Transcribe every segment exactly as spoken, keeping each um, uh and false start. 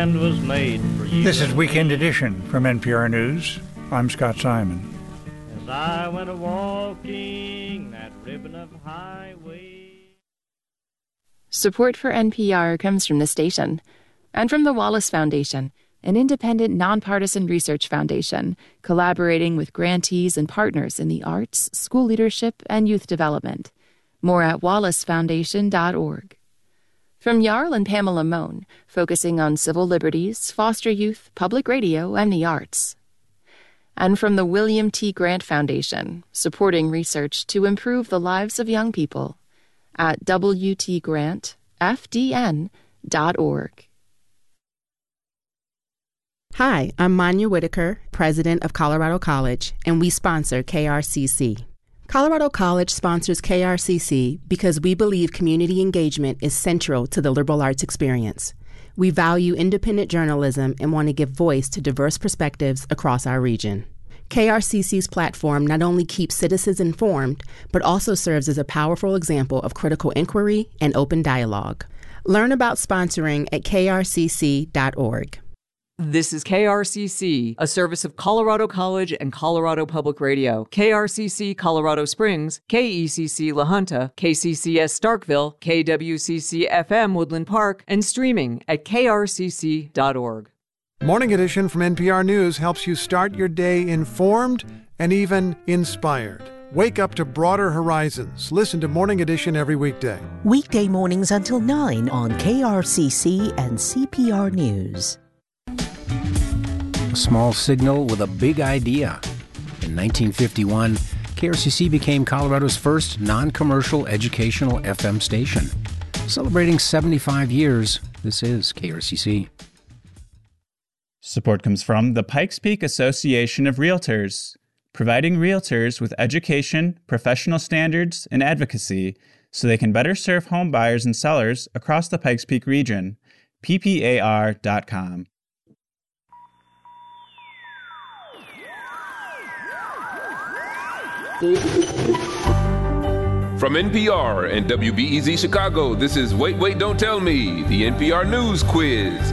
land was made for you. This is Weekend Edition from N P R News. I'm Scott Simon. As I went a-walking that ribbon of highway. Support for N P R comes from the station and from the Wallace Foundation, an independent, nonpartisan research foundation collaborating with grantees and partners in the arts, school leadership, and youth development. More at wallace foundation dot org. From Jarl and Pamela Mohn, focusing on civil liberties, foster youth, public radio, and the arts. And from the William T. Grant Foundation, supporting research to improve the lives of young people at w t grant f d n dot org. Hi, I'm Manya Whitaker, president of Colorado College, and we sponsor K R C C. Colorado College sponsors K R C C because we believe community engagement is central to the liberal arts experience. We value independent journalism and want to give voice to diverse perspectives across our region. K R C C's platform not only keeps citizens informed, but also serves as a powerful example of critical inquiry and open dialogue. Learn about sponsoring at k r c c dot org. This is K R C C, a service of Colorado College and Colorado Public Radio. K R C C Colorado Springs, K E C C La Junta, K C C S Starkville, K W C C F M Woodland Park, and streaming at k r c c dot org. Morning Edition from N P R News helps you start your day informed and even inspired. Wake up to broader horizons. Listen to Morning Edition every weekday. Weekday mornings until nine on K R C C and C P R News. A small signal with a big idea. In nineteen fifty-one, K R C C became Colorado's first non-commercial educational F M station. Celebrating seventy-five years, this is K R C C. Support comes from the Pikes Peak Association of Realtors, providing realtors with education, professional standards, and advocacy so they can better serve home buyers and sellers across the Pikes Peak region. P P A R dot com. From N P R and W B E Z Chicago, this is Wait, Wait, Don't Tell Me, the N P R News Quiz.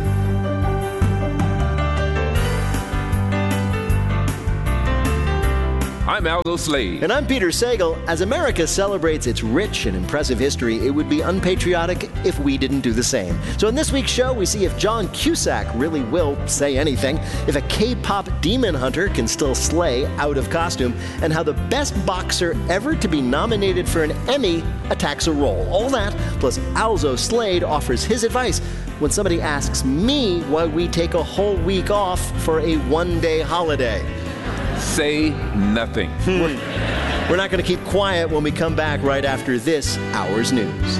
I'm Aldo Slade. And I'm Peter Sagal. As America celebrates its rich and impressive history, it would be unpatriotic if we didn't do the same. So in this week's show, we see if John Cusack really will say anything, if a K-pop demon hunter can still slay out of costume, and how the best boxer ever to be nominated for an Emmy attacks a role. All that, plus Aldo Slade offers his advice when somebody asks me why we take a whole week off for a one-day holiday. Say nothing. We're, we're not going to keep quiet when we come back right after this hour's news.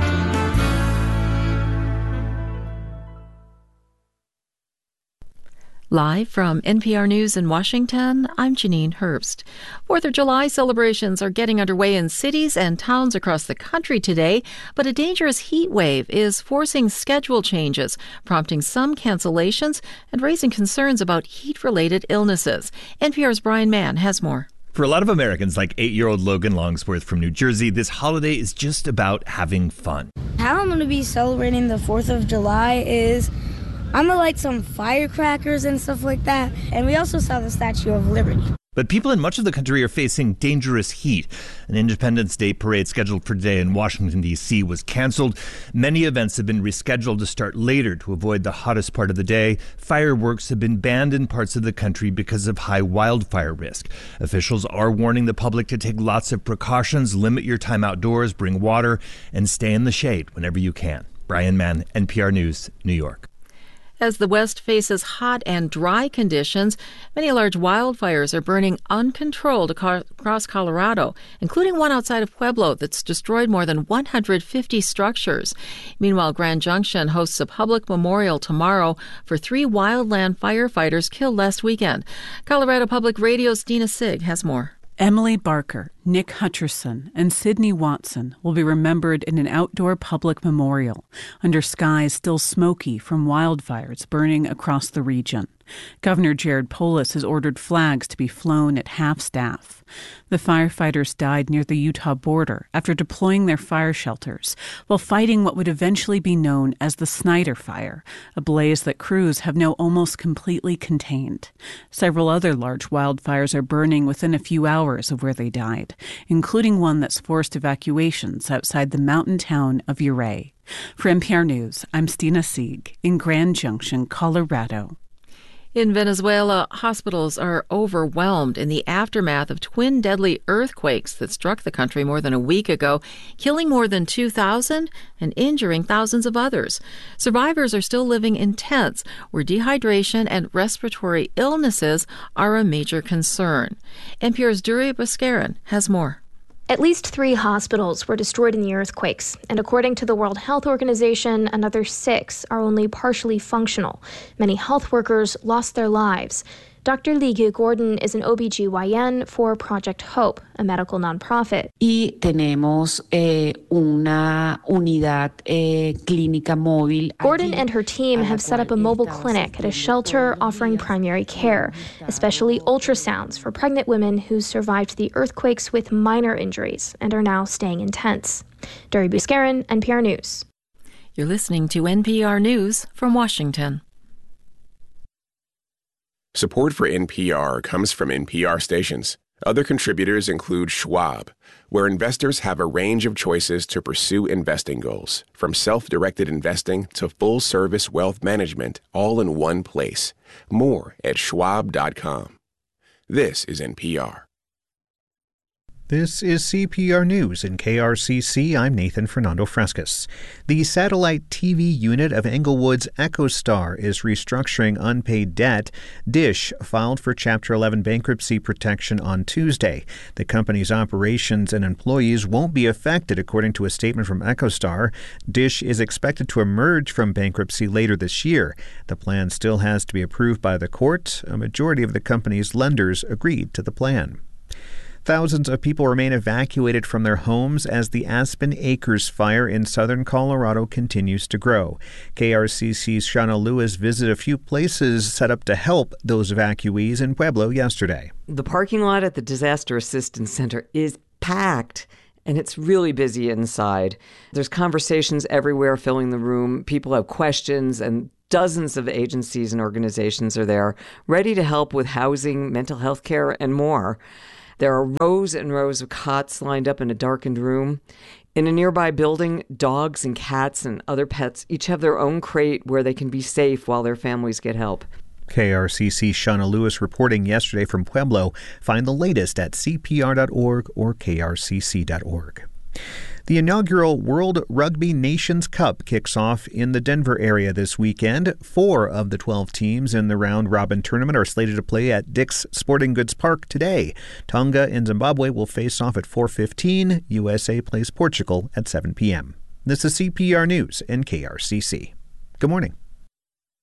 Live from N P R News in Washington, I'm Janine Herbst. Fourth of July celebrations are getting underway in cities and towns across the country today, but a dangerous heat wave is forcing schedule changes, prompting some cancellations and raising concerns about heat-related illnesses. N P R's Brian Mann has more. For a lot of Americans, like eight-year-old Logan Longsworth from New Jersey, this holiday is just about having fun. How I'm going to be celebrating the fourth of July is I'm going to light some firecrackers and stuff like that. And we also saw the Statue of Liberty. But people in much of the country are facing dangerous heat. An Independence Day parade scheduled for today in Washington, D C was canceled. Many events have been rescheduled to start later to avoid the hottest part of the day. Fireworks have been banned in parts of the country because of high wildfire risk. Officials are warning the public to take lots of precautions, limit your time outdoors, bring water, and stay in the shade whenever you can. Brian Mann, N P R News, New York. As the West faces hot and dry conditions, many large wildfires are burning uncontrolled across Colorado, including one outside of Pueblo that's destroyed more than one hundred fifty structures. Meanwhile, Grand Junction hosts a public memorial tomorrow for three wildland firefighters killed last weekend. Colorado Public Radio's Dina Sig has more. Emily Barker, Nick Hutcherson, and Sidney Watson will be remembered in an outdoor public memorial under skies still smoky from wildfires burning across the region. Governor Jared Polis has ordered flags to be flown at half-staff. The firefighters died near the Utah border after deploying their fire shelters while fighting what would eventually be known as the Snyder Fire, a blaze that crews have now almost completely contained. Several other large wildfires are burning within a few hours of where they died, including one that's forced evacuations outside the mountain town of Ouray. For N P R News, I'm Stina Sieg in Grand Junction, Colorado. In Venezuela, hospitals are overwhelmed in the aftermath of twin deadly earthquakes that struck the country more than a week ago, killing more than two thousand and injuring thousands of others. Survivors are still living in tents where dehydration and respiratory illnesses are a major concern. N P R's Duri Bhaskaran has more. At least three hospitals were destroyed in the earthquakes, and according to the World Health Organization, another six are only partially functional. Many health workers lost their lives. Doctor Ligue Gordon is an O B G Y N for Project Hope, a medical nonprofit. Y tenemos eh, una unidad eh, clínica móvil. Gordon and her team have set up a mobile clinic at a shelter offering primary care, especially ultrasounds for pregnant women who survived the earthquakes with minor injuries and are now staying in tents. Duri Bhaskaran, N P R News. You're listening to N P R News from Washington. Support for N P R comes from N P R stations. Other contributors include Schwab, where investors have a range of choices to pursue investing goals, from self-directed investing to full-service wealth management, all in one place. More at schwab dot com. This is N P R. This is C P R News in K R C C. I'm Nathan Fernando Frescas. The satellite T V unit of Englewood's EchoStar is restructuring unpaid debt. Dish filed for Chapter eleven bankruptcy protection on Tuesday. The company's operations and employees won't be affected, according to a statement from EchoStar. Dish is expected to emerge from bankruptcy later this year. The plan still has to be approved by the court. A majority of the company's lenders agreed to the plan. Thousands of people remain evacuated from their homes as the Aspen Acres fire in southern Colorado continues to grow. K R C C's Shauna Lewis visited a few places set up to help those evacuees in Pueblo yesterday. The parking lot at the Disaster Assistance Center is packed, and it's really busy inside. There's conversations everywhere filling the room. People have questions, and dozens of agencies and organizations are there, ready to help with housing, mental health care, and more. There are rows and rows of cots lined up in a darkened room. In a nearby building, dogs and cats and other pets each have their own crate where they can be safe while their families get help. K R C C's Shauna Lewis reporting yesterday from Pueblo. Find the latest at c p r dot org or k r c c dot org. The inaugural World Rugby Nations Cup kicks off in the Denver area this weekend. Four of the twelve teams in the round-robin tournament are slated to play at Dick's Sporting Goods Park today. Tonga and Zimbabwe will face off at four fifteen. U S A plays Portugal at seven p.m. This is C P R News and K R C C. Good morning.